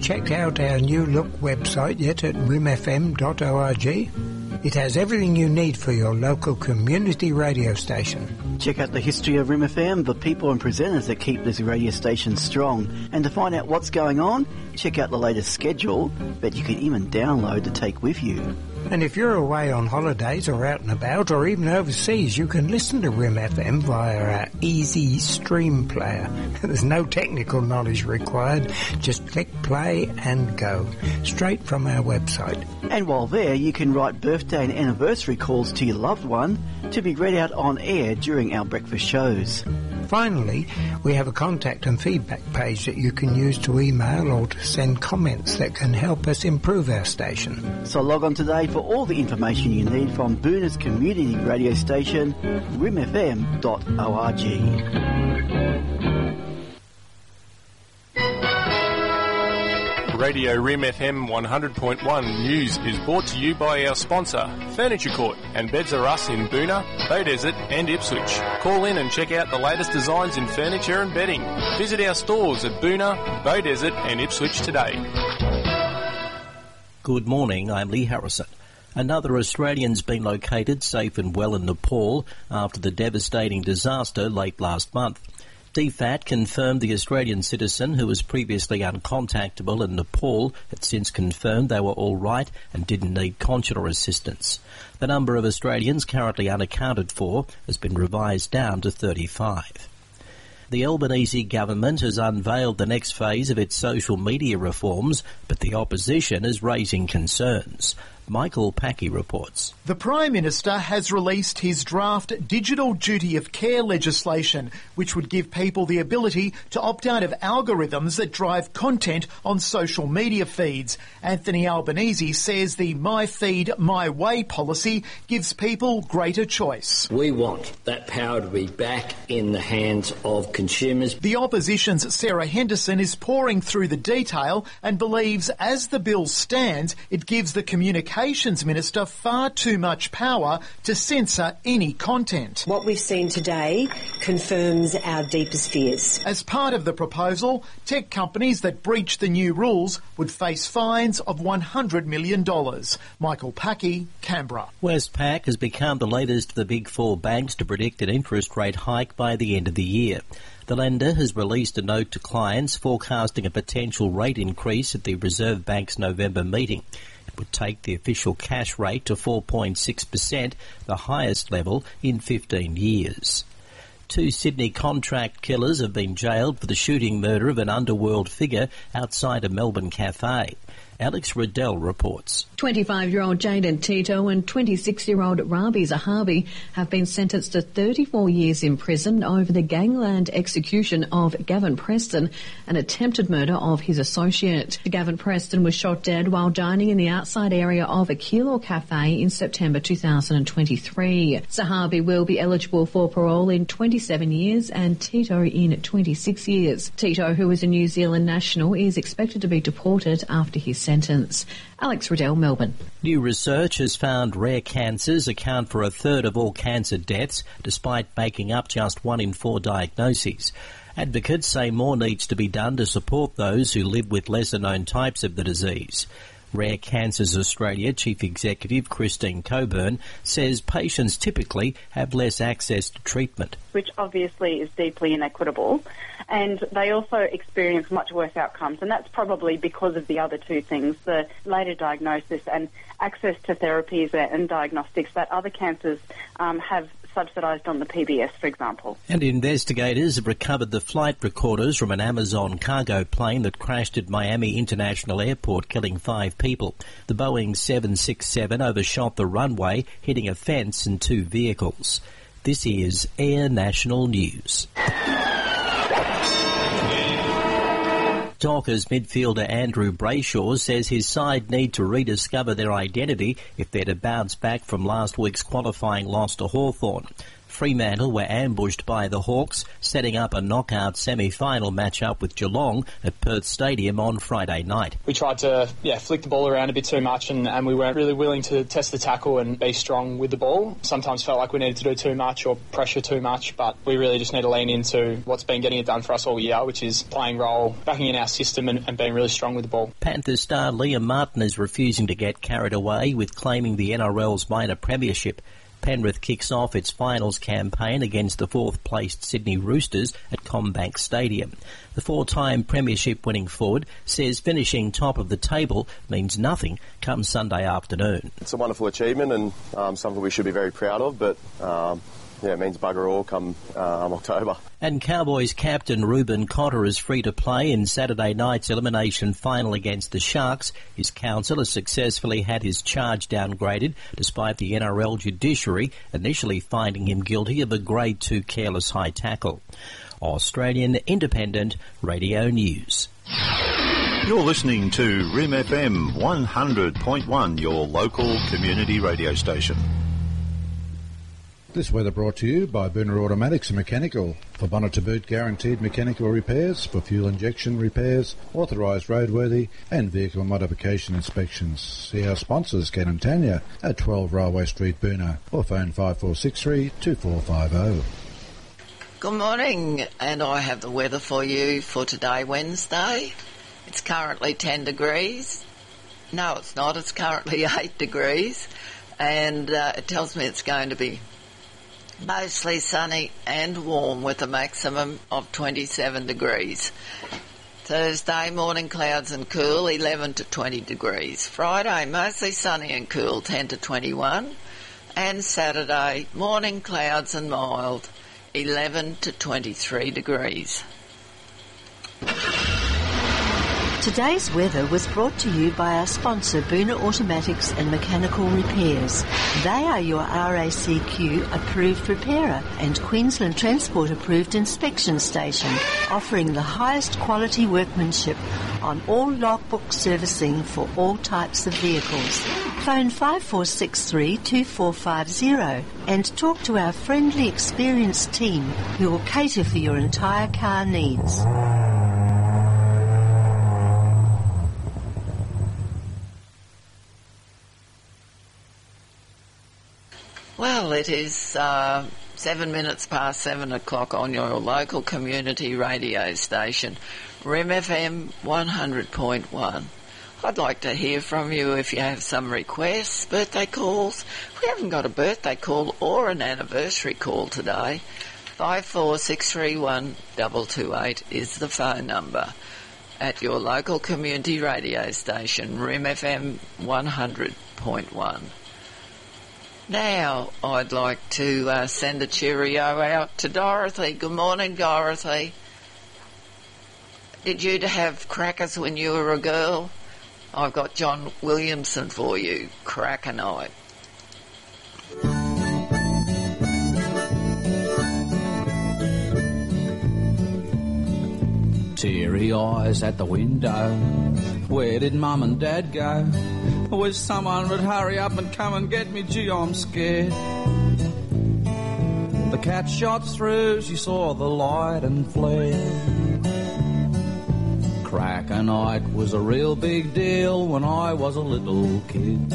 checked out our new look website yet at rimfm.org? It has everything you need for your local community radio station. Check out the history of Rim FM, the people and presenters that keep this radio station strong. And to find out what's going on, check out the latest schedule that you can even download to take with you. And if you're away on holidays or out and about or even overseas, you can listen to Rim FM via our easy stream player. There's no technical knowledge required. Just click play and go. Straight from our website. And while there, you can write birthday and anniversary calls to your loved one to be read out on air during our breakfast shows. Finally, we have a contact and feedback page that you can use to email or to send comments that can help us improve our station. So log on today for all the information you need from Boona's community radio station, rimfm.org. Radio Rim FM 100.1 News is brought to you by our sponsor, Furniture Court and Beds R Us in Boona, Beaudesert and Ipswich. Call in and check out the latest designs in furniture and bedding. Visit our stores at Boona, Beaudesert and Ipswich today. Good morning, I'm Lee Harrison. Another Australian's been located safe and well in Nepal after the devastating disaster late last month. DFAT confirmed the Australian citizen who was previously uncontactable in Nepal had since confirmed they were all right and didn't need consular assistance. The number of Australians currently unaccounted for has been revised down to 35. The Albanese government has unveiled the next phase of its social media reforms, but the opposition is raising concerns. Michael Packy reports. The Prime Minister has released his draft Digital Duty of Care legislation, which would give people the ability to opt out of algorithms that drive content on social media feeds. Anthony Albanese says the My Feed, My Way policy gives people greater choice. We want that power to be back in the hands of consumers. The opposition's Sarah Henderson is poring through the detail and believes as the bill stands, it gives the Communications Minister far too much power to censor any content. What we've seen today confirms our deepest fears. As part of the proposal, tech companies that breach the new rules would face fines of $100 million. Michael Packy, Canberra. Westpac has become the latest of the big four banks to predict an interest rate hike by the end of the year. The lender has released a note to clients forecasting a potential rate increase at the Reserve Bank's November meeting. It would take the official cash rate to 4.6%, the highest level in 15 years. 2 Sydney contract killers have been jailed for the shooting murder of an underworld figure outside a Melbourne cafe. Alex Riddell reports. 25-year-old Jaden Tito and 26-year-old Rabi Zahabi have been sentenced to 34 years in prison over the gangland execution of Gavin Preston, an attempted murder of his associate. Gavin Preston was shot dead while dining in the outside area of a Kilo cafe in September 2023. Zahabi will be eligible for parole in 27 years and Tito in 26 years. Tito, who is a New Zealand national, is expected to be deported after his sentence. Alex Riddell, Melbourne. New research has found rare cancers account for a third of all cancer deaths, despite making up just 1 in 4 diagnoses. Advocates say more needs to be done to support those who live with lesser-known types of the disease. Rare Cancers Australia Chief Executive Christine Coburn says patients typically have less access to treatment. Which obviously is deeply inequitable, and they also experience much worse outcomes, and that's probably because of the other two things, the later diagnosis and access to therapies and diagnostics that other cancers have subsidised on the PBS, for example. And investigators have recovered the flight recorders from an Amazon cargo plane that crashed at Miami International Airport, killing 5 people. The Boeing 767 overshot the runway, hitting a fence and 2 vehicles. This is Air National News. Dockers midfielder Andrew Brayshaw says his side need to rediscover their identity if they're to bounce back from last week's qualifying loss to Hawthorn. Fremantle were ambushed by the Hawks, setting up a knockout semi-final match-up with Geelong at Perth Stadium on Friday night. We tried to flick the ball around a bit too much and we weren't really willing to test the tackle and be strong with the ball. Sometimes felt like we needed to do too much or pressure too much, but we really just need to lean into what's been getting it done for us all year, which is playing role, backing in our system and being really strong with the ball. Panthers star Liam Martin is refusing to get carried away with claiming the NRL's minor premiership. Penrith kicks off its finals campaign against the fourth-placed Sydney Roosters at CommBank Stadium. The four-time premiership-winning forward says finishing top of the table means nothing come Sunday afternoon. It's a wonderful achievement and something we should be very proud of, but it means bugger all come October. And Cowboys captain Ruben Cotter is free to play in Saturday night's elimination final against the Sharks. His counsel has successfully had his charge downgraded, despite the NRL judiciary initially finding him guilty of a Grade 2 careless high tackle. Australian Independent Radio News. You're listening to RIM FM 100.1, your local community radio station. This weather brought to you by Booner Automatics and Mechanical. For bonnet to boot guaranteed mechanical repairs, for fuel injection repairs, authorised roadworthy and vehicle modification inspections. See our sponsors, Ken and Tanya, at 12 Railway Street, Booner, or phone 5463 2450. Good morning, and I have the weather for you for today, Wednesday. It's currently 10 degrees. No, it's not. It's currently 8 degrees, and it tells me it's going to be mostly sunny and warm with a maximum of 27 degrees. Thursday, morning clouds and cool, 11 to 20 degrees. Friday, mostly sunny and cool, 10 to 21. And Saturday, morning clouds and mild, 11 to 23 degrees. Today's weather was brought to you by our sponsor, Booner Automatics and Mechanical Repairs. They are your RACQ approved repairer and Queensland Transport approved inspection station, offering the highest quality workmanship on all logbook servicing for all types of vehicles. Phone 5463 2450 and talk to our friendly, experienced team who will cater for your entire car needs. Well, it is 7 minutes past 7 o'clock on your local community radio station, RIM FM 100.1. I'd like to hear from you if you have some requests, birthday calls. We haven't got a birthday call or an anniversary call today. 54631 228 is the phone number at your local community radio station, RIM FM 100.1. Now, I'd like to send a cheerio out to Dorothy. Good morning, Dorothy. Did you have crackers when you were a girl? I've got John Williamson for you, Cracker Night. Teary eyes at the window. Where did Mum and Dad go? I wish someone would hurry up and come and get me. Gee, I'm scared. The cat shot through, she saw the light and fled. Cracker Night was a real big deal when I was a little kid.